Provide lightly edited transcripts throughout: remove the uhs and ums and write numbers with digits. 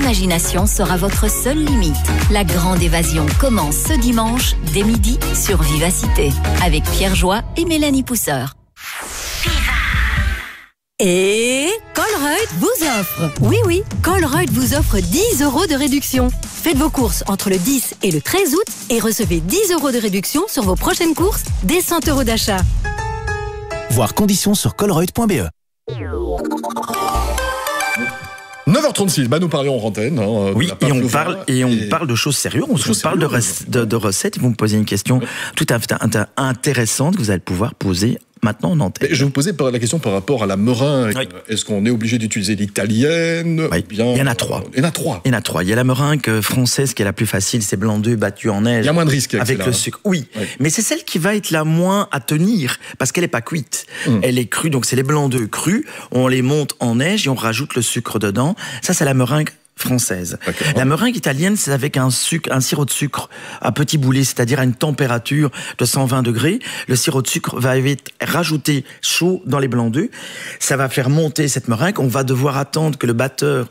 l'imagination sera votre seule limite. La grande évasion commence ce dimanche dès midi sur Vivacité avec Pierre Joie et Mélanie Pousseur. Et Colruyt vous offre, oui, Colruyt vous offre 10 € de réduction. Faites vos courses entre le 10 et le 13 août et recevez 10 € de réduction sur vos prochaines courses dès 100 € d'achat. Voir conditions sur colruyt.be. 9h36, nous parlions en antenne. Oui, et on parle de choses sérieuses. On parle de recettes. Vous me posez une question tout à fait intéressante que vous allez pouvoir poser maintenant en antenne. Je vais vous poser la question par rapport à la meringue. Oui. Est-ce qu'on est obligé d'utiliser l'italienne? Oui. Il y en a trois. Il y a trois. Il y a la meringue française qui est la plus facile, c'est blanc d'œuf battu en neige. Il y a moins de risques avec le sucre. Oui, mais c'est celle qui va être la moins à tenir parce qu'elle n'est pas cuite. Elle est crue, donc c'est les blancs d'œuf crus. On les monte en neige et on rajoute le sucre dedans. Ça, c'est la meringue française. La meringue italienne, c'est avec un sirop de sucre à petit boulet, c'est-à-dire à une température de 120 degrés. Le sirop de sucre va être rajouté chaud dans les blancs d'œufs. Ça va faire monter cette meringue. On va devoir attendre que le batteur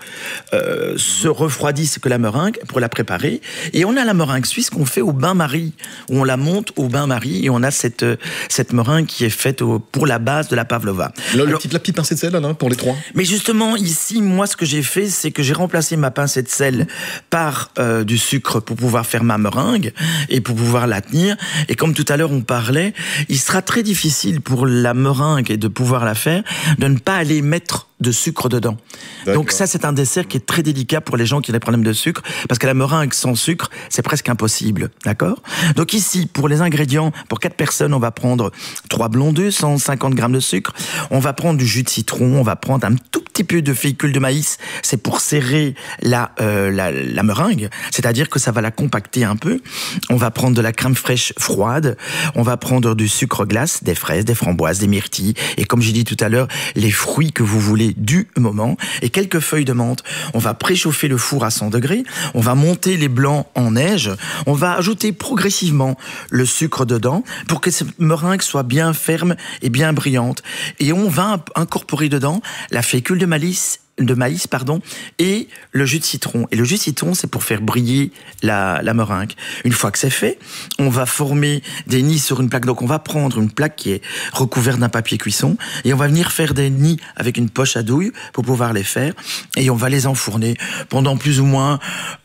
se refroidisse que la meringue pour la préparer. Et on a la meringue suisse qu'on fait au bain-marie, où on la monte au bain-marie et on a cette meringue qui est faite pour la base de la pavlova. La petite pincée de sel, là, pour les trois. Mais justement, ici, moi, ce que j'ai fait, c'est que j'ai remplacé ma pincée de sel par du sucre pour pouvoir faire ma meringue et pour pouvoir la tenir. Et comme tout à l'heure on parlait, il sera très difficile pour la meringue et de pouvoir la faire, de ne pas aller mettre de sucre dedans. Donc ça, c'est un dessert qui est très délicat pour les gens qui ont des problèmes de sucre, parce que la meringue sans sucre, c'est presque impossible. D'accord ? Donc ici, pour les ingrédients, pour 4 personnes, on va prendre 3 blancs d'œufs, 150 grammes de sucre, on va prendre du jus de citron, on va prendre un tout petit peu de fécule de maïs, c'est pour serrer la meringue, c'est-à-dire que ça va la compacter un peu. On va prendre de la crème fraîche froide, on va prendre du sucre glace, des fraises, des framboises, des myrtilles, et comme j'ai dit tout à l'heure, les fruits que vous voulez du moment, et quelques feuilles de menthe. On va préchauffer le four à 100 degrés, on va monter les blancs en neige, on va ajouter progressivement le sucre dedans pour que cette meringue soit bien ferme et bien brillante. Et on va incorporer dedans la fécule de maïs, et le jus de citron. Et le jus de citron, c'est pour faire briller la meringue. Une fois que c'est fait, on va former des nids sur une plaque. Donc on va prendre une plaque qui est recouverte d'un papier cuisson et on va venir faire des nids avec une poche à douille pour pouvoir les faire. Et on va les enfourner pendant plus ou moins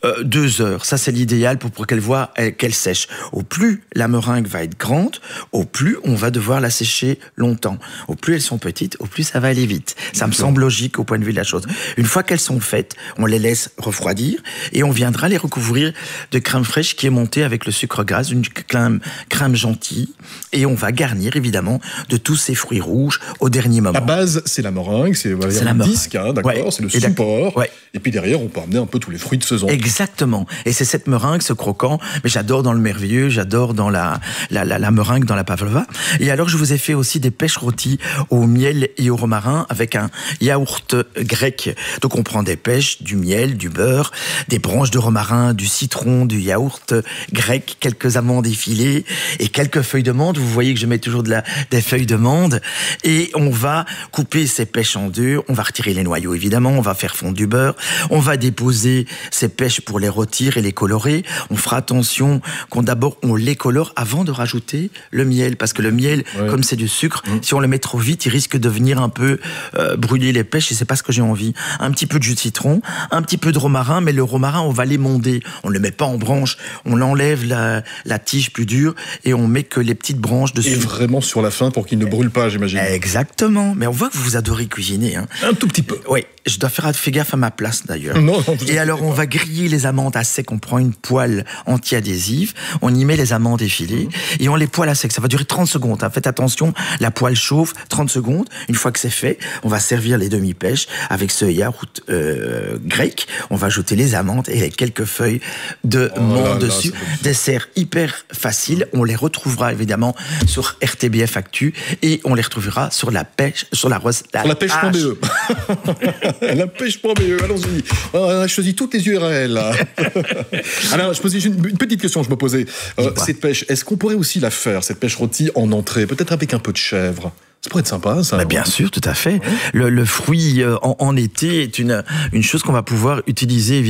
2 heures. Ça, c'est l'idéal pour qu'elle sèche. Au plus la meringue va être grande, au plus on va devoir la sécher longtemps. Au plus elles sont petites, au plus ça va aller vite. Ça me semble logique au point de vue de la chose. Une fois qu'elles sont faites, on les laisse refroidir et on viendra les recouvrir de crème fraîche qui est montée avec le sucre glace, une crème gentille, et on va garnir évidemment de tous ces fruits rouges au dernier moment. La base, c'est la meringue, c'est le disque, d'accord, c'est le support. Et puis derrière, on peut amener un peu tous les fruits de saison. Exactement. Et c'est cette meringue, ce croquant, mais j'adore dans le merveilleux, j'adore dans la meringue, dans la pavlova. Et alors, je vous ai fait aussi des pêches rôties au miel et au romarin avec un yaourt grec. Donc on prend des pêches, du miel, du beurre, des branches de romarin, du citron, du yaourt grec, quelques amandes effilées et quelques feuilles de menthe. Vous voyez que je mets toujours des feuilles de menthe. Et on va couper ces pêches en deux. On va retirer les noyaux, évidemment. On va faire fondre du beurre. On va déposer ces pêches pour les rôtir et les colorer. On fera attention d'abord on les colore avant de rajouter le miel. Parce que le miel, comme c'est du sucre, si on le met trop vite, il risque de venir un peu brûler les pêches et c'est pas ce que j'ai envie. Un petit peu de jus de citron, un petit peu de romarin, mais le romarin, on va l'émonder. On ne le met pas en branche, on enlève la tige plus dure et on met que les petites branches dessus. Et vraiment sur la fin pour qu'il ne brûle pas, j'imagine. Exactement. Mais on voit que vous adorez cuisiner. Hein. Un tout petit peu. Oui, je dois faire gaffe à ma place d'ailleurs. Non, et alors, on va griller les amandes à sec. On prend une poêle anti-adhésive, on y met les amandes effilées et on les poêle à sec. Ça va durer 30 secondes. Hein. Faites attention, la poêle chauffe 30 secondes. Une fois que c'est fait, on va servir les demi-pêches avec ce yaourt grec. On va ajouter les amandes et les quelques feuilles de menthe dessus. Dessert hyper facile. On les retrouvera évidemment sur RTBF Actu et on les retrouvera sur la pêche, sur la pêche.be. La pêche.be, allons-y. On a choisi toutes les URL. Là. Alors, je posais une petite question, je me posais. Cette pêche, est-ce qu'on pourrait aussi la faire, cette pêche rôtie, en entrée, peut-être avec un peu de chèvre? Ça pourrait être sympa, ça. Mais bien sûr, tout à fait. Le fruit en été est une chose qu'on va pouvoir utiliser